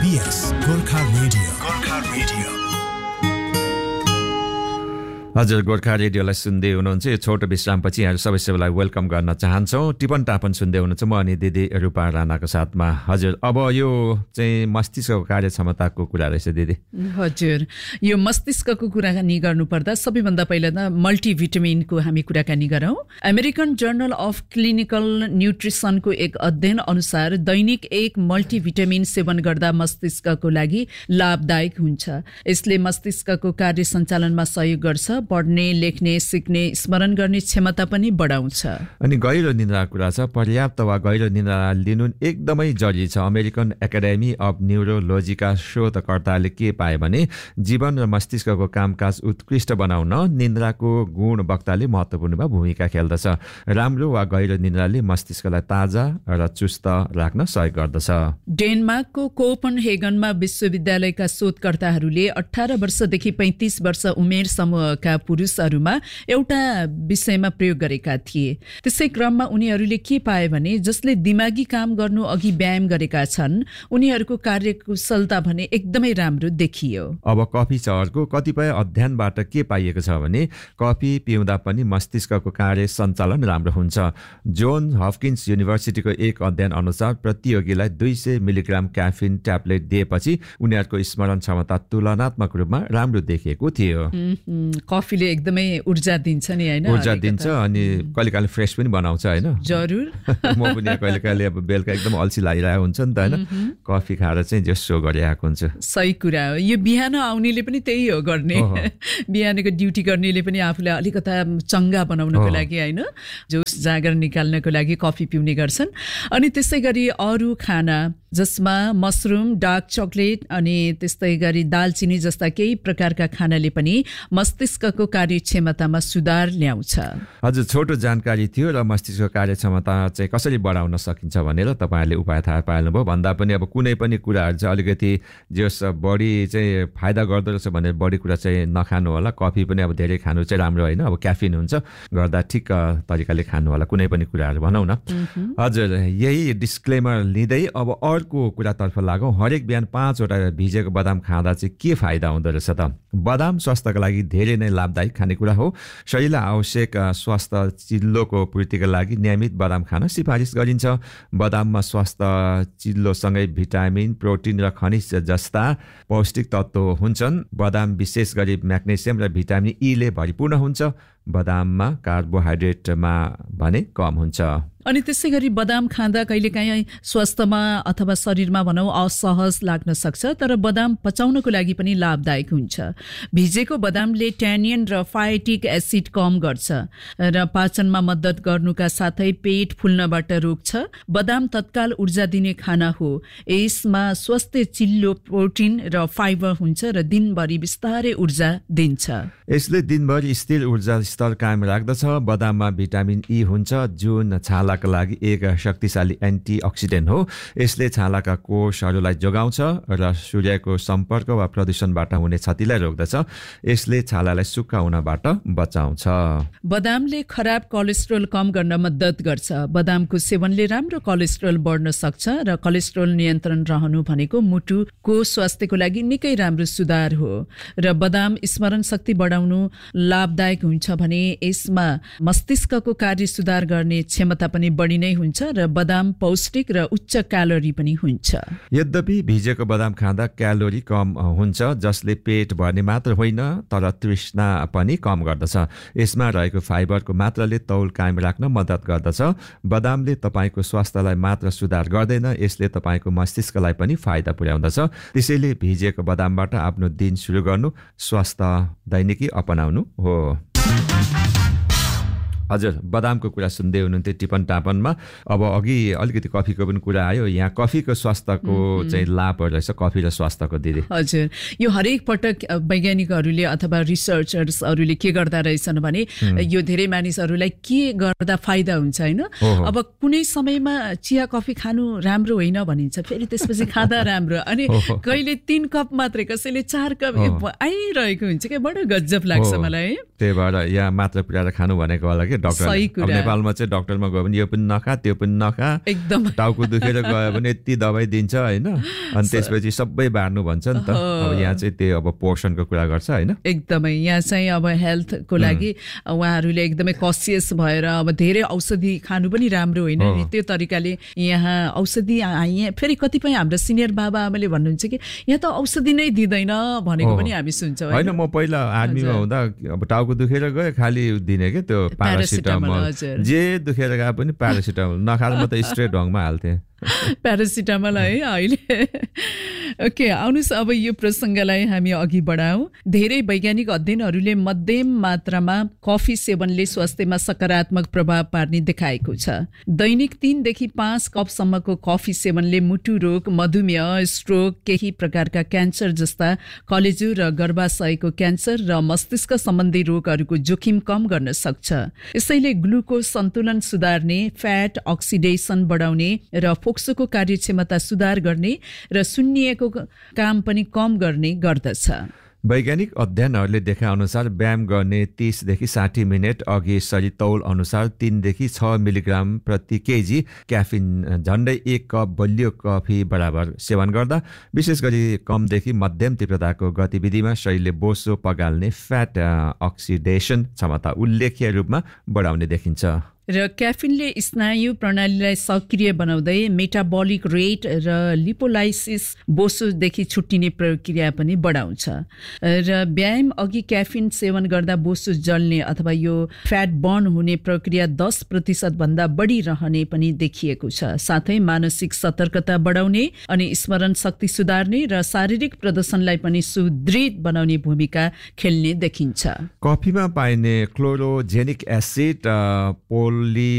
SBS Gorkha radio हजुर गोर्खा रेडियोलाई सुन्दै हुनुहुन्छ। यो छोटो विश्रामपछि यहाँहरू सबैलाई वेलकम गर्न चाहन्छौँ। टिपन टापन सुन्दै हुनुहुन्छ म अनि दिदी रूपा राणाको साथमा। हजुर अब यो चाहिँ मस्तिष्कको कार्यक्षमताको कुरा रहेछ दिदी। हजुर यो मस्तिष्कको कुराकानी गर्नुपर्दा सबैभन्दा पहिला त मल्टिभिटामिनको हामी कुराकानी गरौँ। अमेरिकन जर्नल अफ क्लिनिकल न्युट्रिसनको एक अध्ययन अनुसार दैनिक एक मल्टिभिटामिन सेवन गर्दा मस्तिष्कको लागि लाभदायक हुन्छ। यसले मस्तिष्कको कार्य सञ्चालनमा सहयोग गर्छ, पढ्ने, लेख्ने, सिक्ने, स्मरण गर्ने क्षमता पनि बढाउँछ। अनि गहिरो निन्द्राको कुरा छ। पर्याप्त वा गहिरो निन्द्रा लिनु एकदमै जरुरी छ। अमेरिकन एकाडेमी अफ न्युरोलोजीका शोधकर्ताले के पाए भने जीवन र मस्तिष्कको कामकाज उत्कृष्ट बनाउन निन्द्राको गुणवत्ताले महत्त्वपूर्ण भूमिका खेल्दछ। राम्रो वा गहिरो निन्द्राले मस्तिष्कलाई ताजा र चुस्त राख्न सहयोग गर्दछ। डेनमार्कको कोपनहेगनमा विश्वविद्यालयका शोधकर्ताहरूले 18 वर्षदेखि 35 वर्ष उमेर समूहका पुरुषहरूमा एउटा विषयमा प्रयोग गरेका थिए। त्यसै क्रममा उनीहरूले के पाए भने जसले दिमागी काम गर्नु अघि व्यायाम गरेका छन् उनीहरूको कार्यकुशलता भने एकदमै राम्रो देखियो। अब कफी चहरको कतिपय अध्ययनबाट के पाइएको छ भने कफी पिउँदा पनि मस्तिष्कको कार्य सञ्चालन राम्रो हुन्छ। जोन हफकिन्स युनिभर्सिटीको एक अध्ययन अनुसार प्रतियोगीलाई 200 मिलिग्राम क्याफिन ट्याब्लेट दिएपछि उनीहरूको स्मरण क्षमता तुलनात्मक रूपमा राम्रो देखिएको थियो। कफीले एकदमै ऊर्जा दिन्छ नि हैन? ऊर्जा दिन्छ अनि कहिलेकाहीँ फ्रेस पनि बनाउँछ हैन? जरुर। म पनि कहिलेकाहीँ अब बेलुका एकदम अल्छी लागिरहेको हुन्छ नि त हैन? कफी खाएर चाहिँ जस सो गरिरहेको हुन्छ। सही कुरा हो। यो बिहान आउनेले पनि त्यही हो गर्ने। बिहानको ड्युटी गर्नेले पनि आफूलाई अलिकता चङ्गा बनाउनको लागि हैन जोस जागर निकाल्नको लागि कफी पिउने गर्छन्। अनि त्यसै गरी अरू खाना जसमा मसरुम, डार्क चकलेट अनि त्यस्तै गरी दालचिनी जस्ता केही प्रकारका खानाले पनि मस्तिष्कको कार्यक्षमतामा सुधार ल्याउँछ। हजुर छोटो जानकारी थियो र मस्तिष्कको कार्यक्षमता चाहिँ कसरी बढाउन सकिन्छ भनेर तपाईँहरूले उपाय थाहा पाउनुभयो। भन्दा पनि अब कुनै पनि कुराहरू चाहिँ अलिकति जस बढी चाहिँ फाइदा गर्दो रहेछ भने बढी कुरा चाहिँ नखानु होला। कफी पनि अब धेरै खानु चाहिँ राम्रो होइन, अब क्याफिन हुन्छ गर्दा ठिक तरिकाले खानु होला कुनै पनि कुराहरू भनौँ न। हजुर यही डिस्क्लेमर लिँदै अब अर्को कुरातर्फ लागौँ। हरेक बिहान 5वटा भिजेको बदाम खाँदा चाहिँ के फाइदा हुँदो रहेछ त? बदाम स्वास्थ्यको लागि धेरै नै लाभदायक खानेकुरा हो। शरीरलाई आवश्यक स्वास्थ्य चिल्लोको पूर्तिका लागि नियमित बदाम खान सिफारिस गरिन्छ। बदाममा स्वास्थ्य चिल्लोसँगै भिटामिन, प्रोटिन र खनिज जस्ता पौष्टिक तत्त्व हुन्छन्। बदाम विशेष गरी म्याग्नेसियम र भिटामिन ई ले भरिपूर्ण हुन्छ। बदाममा कार्बोहाइड्रेटमा भने कम हुन्छ। अनि त्यसै गरी बदाम खाँदा कहिलेकाहीँ स्वास्थ्यमा अथवा शरीरमा भनौँ असहज लाग्न सक्छ, तर बदाम पचाउनको लागि पनि लाभदायक हुन्छ। भिजेको बदामले ट्यानिन र फाइटिक एसिड कम गर्छ र पाचनमा मद्दत गर्नुका साथै पेट फुल्नबाट रोक्छ। बदाम तत्काल ऊर्जा दिने खाना हो। यसमा स्वस्थ चिल्लो, प्रोटिन र फाइबर हुन्छ र दिनभरि बिस्तारै ऊर्जा दिन्छ। यसले दिनभरि स्थिर ऊर्जा स्तर कायम राख्दछ। बदाममा भिटामिन ई हुन्छ जुन छालाका लागि एक शक्तिशाली एन्टिअक्सिडेन्ट हो। यसले छालाका कोषहरूलाई जोगाउँछ र सूर्यको सम्पर्क वा प्रदूषणबाट हुने क्षतिलाई रोक्दछ। यसले छालालाई सुक्खा हुनबाट बचाउँछ। बदामले खराब कोलेस्ट्रोल कम गर्न मद्दत गर्छ। बदामको सेवनले राम्रो कोलेस्ट्रोल बढ्न सक्छ र कोलेस्ट्रोल नियन्त्रण रहनु भनेको मुटुको स्वास्थ्यको लागि निकै राम्रो सुधार हो। र बदाम स्मरण शक्ति बढाउनु लाभदायक हुन्छ भने यसमा मस्तिष्कको कार्य सुधार गर्ने क्षमता पनि बढी नै हुन्छ र बदाम पौष्टिक र उच्च क्यालोरी पनि हुन्छ। यद्यपि भिजेको बदाम खाँदा क्यालोरी कम हुन्छ जसले पेट भर्ने मात्र होइन तर तृष्णा पनि कम गर्दछ। यसमा रहेको फाइबरको मात्राले तौल कायम राख्न मद्दत गर्दछ। बदामले तपाईँको स्वास्थ्यलाई मात्र सुधार गर्दैन, यसले तपाईँको मस्तिष्कलाई पनि फाइदा पुर्याउँदछ। त्यसैले भिजेको बदामबाट आफ्नो दिन सुरु गर्नु स्वस्थ दैनिकी अपनाउनु हो। हजुर बदामको कुरा सुन्दै हुनुहुन्थ्यो टिपन टापनमा। अब अघि अलिकति कफीको पनि कुरा आयो। यहाँ कफीको स्वास्थ्यको चाहिँ लाभहरू रहेछ कफी र स्वास्थ्यको दिदी। हजुर यो हरेक पटक वैज्ञानिकहरूले अथवा रिसर्चर्सहरूले के गर्दा रहेछन् भने यो धेरै मानिसहरूलाई के गर्दा फाइदा हुन्छ होइन। अब कुनै समयमा चिया कफी खानु राम्रो होइन भनिन्छ, फेरि त्यसपछि खाँदा राम्रो, अनि कहिले 3 कप मात्रै कसैले 4 कप आइरहेको हुन्छ क्या। बडो गजब लाग्छ मलाई। त्यही भएर यहाँ मात्र पुर्याएर खानु भनेको होला कि डक्टर सही अब कुरा। नेपालमा चाहिँ डक्टरमा गयो भने यो पनि नखा त्यो पनि नखा एकदम टाउको दुखेर गयो भने यति दबाई दिन्छ होइन अनि त्यसपछि सबै बार्नु भन्छ नि त अब यहाँ चाहिँ त्यो अब पोर्सनको कुरा गर्छ होइन एकदमै यहाँ चाहिँ अब हेल्थको लागि उहाँहरूले एकदमै कसियस भएर अब धेरै औषधि खानु पनि राम्रो होइन नि त्यो तरिकाले यहाँ औषधि यहाँ फेरि कतिपय हाम्रो सिनियर बाबा आमाले भन्नुहुन्छ कि यहाँ त औषधि नै दिँदैन भनेको पनि हामी सुन्छौँ होइन म पहिला आर्मीमा हुँदा अब टाउको दुखेर गयो खाली दिने के त्यो प्यारासिटामोल जे दुखेर गए पनि प्यारासिटामोल नखाएर म त स्ट्रेट ढङ्गमा हाल्थेँ प्यारासिटामोल है अहिले ओके आउनुहोस् अब यो प्रसङ्गलाई हामी अघि बढाउँ धेरै वैज्ञानिक अध्ययनहरूले मध्यम मात्रामा कफी सेवनले स्वास्थ्यमा सकारात्मक प्रभाव पार्ने देखाएको छ दैनिक 3 देखि 5 कपसम्मको कफी सेवनले मुटु रोग मधुमेह स्ट्रोक केही प्रकारका क्यान्सर जस्ता कलेजो र गर्भाशयको क्यान्सर र मस्तिष्क सम्बन्धी रोगहरूको जोखिम कम गर्न सक्छ यसैले ग्लुकोज सन्तुलन सुधार्ने फ्याट अक्सिडेसन बढाउने र फोक्सोको कार्यक्षमता सुधार गर्ने र सुन्निएको काम पनि कम गर्ने गर्दछ वैज्ञानिक अध्ययनहरूले देखाएअनुसार व्यायाम गर्ने 30 देखि 60 मिनट अघि शरीर तौल अनुसार 3 देखि 6 मिलिग्राम प्रति केजी क्याफिन झन्डै 1 कप बलियो कफी बराबर सेवन गर्दा विशेष गरी कमदेखि मध्यम तीव्रताको गतिविधिमा शरीरले बोसो पगाल्ने फ्याट अक्सिडेसन क्षमता उल्लेख्य रूपमा बढाउने देखिन्छ र क्याफिनले स्नायु प्रणालीलाई सक्रिय बनाउँदै मेटाबोलिक रेट र लिपोलाइसिस बोसोदेखि छुट्टिने प्रक्रिया पनि बढाउँछ र व्यायाम अघि क्याफिन सेवन गर्दा बोसो जल्ने अथवा यो फ्याट बर्न हुने प्रक्रिया 10% भन्दा बढी रहने पनि देखिएको छ साथै मानसिक सतर्कता बढाउने अनि स्मरण शक्ति सुधार्ने र शारीरिक प्रदर्शनलाई पनि सुदृढ बनाउने भूमिका खेल्ने देखिन्छ कफीमा पाइने क्लोरोजेनिक एसिड